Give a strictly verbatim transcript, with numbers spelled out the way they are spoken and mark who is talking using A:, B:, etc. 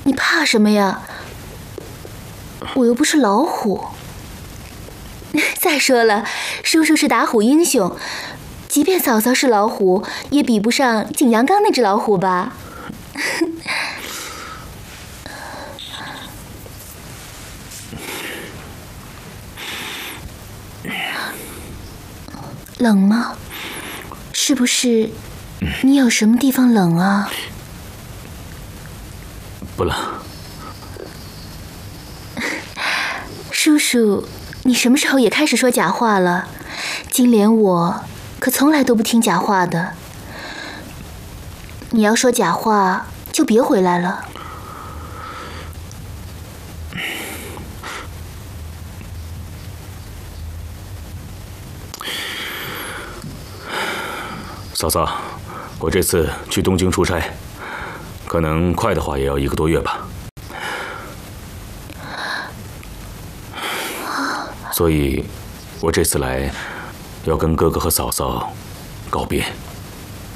A: 你怕什么呀？我又不是老虎。再说了，叔叔是打虎英雄，即便嫂嫂是老虎，也比不上景阳冈那只老虎吧？冷吗？是不是你有什么地方冷啊？
B: 不冷。
A: 叔叔，你什么时候也开始说假话了？金莲我可从来都不听假话的。你要说假话，就别回来了。
B: 嫂嫂，我这次去东京出差，可能快的话也要一个多月吧。所以，我这次来要跟哥哥和嫂嫂告别。